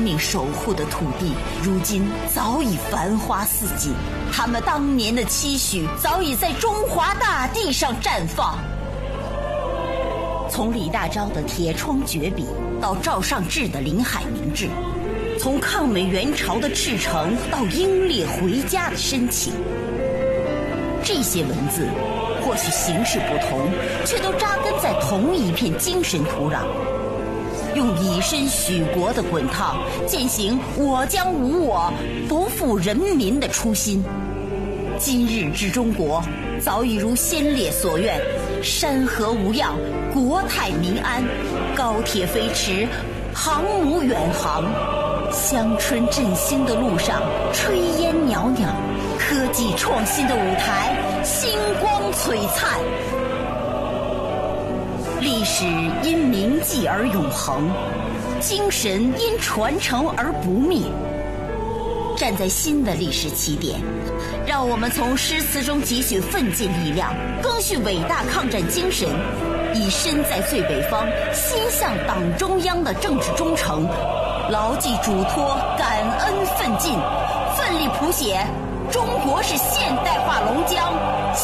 命守护的土地，如今早已繁花似锦。他们当年的期许早已在中华大地上绽放。从李大钊的铁窗绝笔到赵尚志的临海明志，从抗美援朝的赤诚到英烈回家的深情，这些文字或许形式不同，却都扎根在同一片精神土壤，用以身许国的滚烫践行我将无我，不负人民的初心。今日之中国早已如先烈所愿，山河无恙，国泰民安，高铁飞驰，航母远航，乡村振兴的路上炊烟袅袅，科技创新的舞台星光璀璨。历史因铭记而永恒，精神因传承而不灭。站在新的历史起点，让我们从诗词中汲取奋进力量，赓续伟大抗战精神，以身在最北方，心向党中央的政治忠诚，牢记嘱托，感恩奋进，奋力谱写中国式现代化龙江